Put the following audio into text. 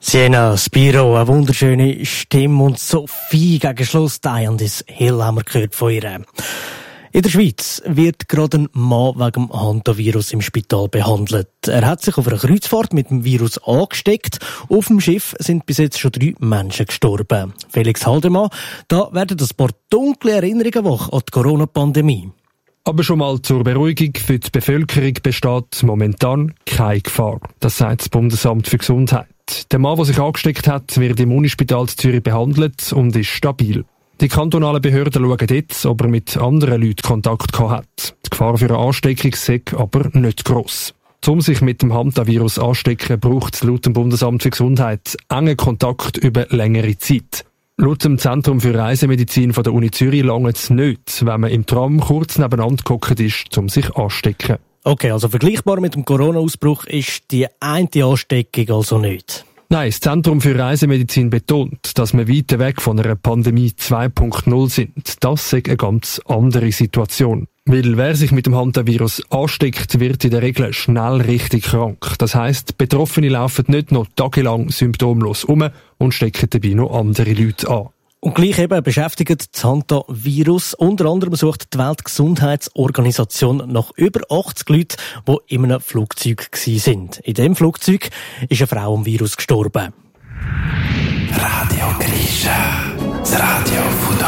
Siena, Spiro, eine wunderschöne Stimme und Sophie gegen Schluss. Die on this Hill haben wir gehört von ihr. In der Schweiz wird gerade ein Mann wegen dem Hantavirus im Spital behandelt. Er hat sich auf einer Kreuzfahrt mit dem Virus angesteckt. Auf dem Schiff sind bis jetzt schon 3 Menschen gestorben. Felix Haldemann, da werden ein paar dunkle Erinnerungen wach an die Corona-Pandemie. Aber schon mal zur Beruhigung, für die Bevölkerung besteht momentan keine Gefahr. Das sagt das Bundesamt für Gesundheit. Der Mann, der sich angesteckt hat, wird im Unispital Zürich behandelt und ist stabil. Die kantonalen Behörden schauen jetzt, ob er mit anderen Leuten Kontakt gehabt hat. Die Gefahr für eine Ansteckung sei aber nicht gross. Um sich mit dem Hantavirus anstecken, braucht es laut dem Bundesamt für Gesundheit engen Kontakt über längere Zeit. Laut dem Zentrum für Reisemedizin von der Uni Zürich langt es nicht, wenn man im Tram kurz nebeneinander gehockt ist, um sich anzustecken. Okay, also vergleichbar mit dem Corona-Ausbruch ist die eine Ansteckung also nicht. Nein, das Zentrum für Reisemedizin betont, dass wir weit weg von einer Pandemie 2.0 sind. Das ist eine ganz andere Situation. Weil wer sich mit dem Hantavirus ansteckt, wird in der Regel schnell richtig krank. Das heisst, Betroffene laufen nicht noch tagelang symptomlos um und stecken dabei noch andere Leute an. Und gleich eben beschäftigt das Hantavirus. Unter anderem sucht die Weltgesundheitsorganisation nach über 80 Leuten, die in einem Flugzeug waren. In diesem Flugzeug ist eine Frau am Virus gestorben. Radio Grisha, das Radio von